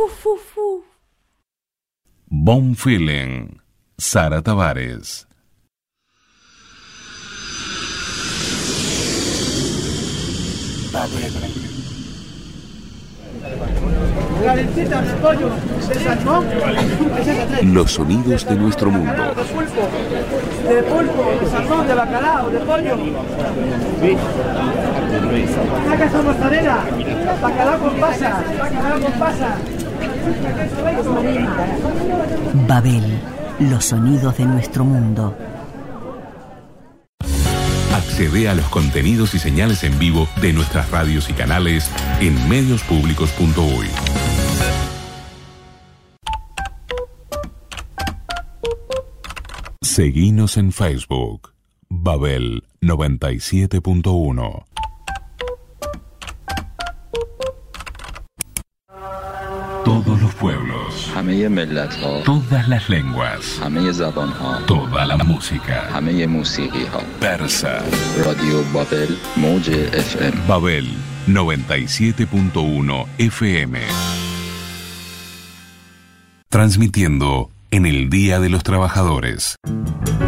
Bon Feeling, Sara Tavares. Los sonidos de nuestro mundo. De pulpo, de salmón, de bacalao, de pollo. Saca esa mozzarella. Bacalao con pasas. Bacalao con pasas. Babel, los sonidos de nuestro mundo. Accede a los contenidos y señales en vivo de nuestras radios y canales en mediospublicos.uy. Seguinos en Facebook, Babel 97.1. Todos los pueblos, todas las lenguas, toda la música, Persa, Radio Babel, Moje FM. Babel 97.1 FM. Transmitiendo en el Día de los Trabajadores.